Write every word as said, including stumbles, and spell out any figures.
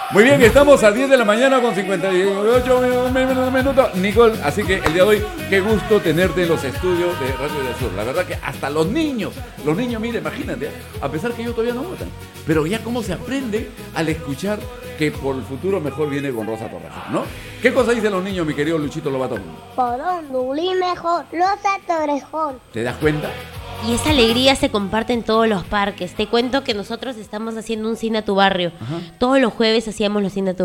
Muy bien, estamos a diez de la mañana con cincuenta y ocho minutos, Nicole, así que el día de hoy, qué gusto tenerte en los estudios de Radio del Sur. La verdad que hasta los niños, los niños, mire, imagínate, a pesar que ellos todavía no votan, pero ya cómo se aprende al escuchar que por el futuro mejor viene con Rosa Torrejón, ¿no? ¿Qué cosa dicen los niños, mi querido Luchito Lobato? Por un Luli mejor, Rosa Torrejón. ¿Te das cuenta? Y esa alegría se comparte en todos los parques. Te cuento que nosotros estamos haciendo un cine a tu barrio. Ajá. Todos los jueves hacíamos los cine a tu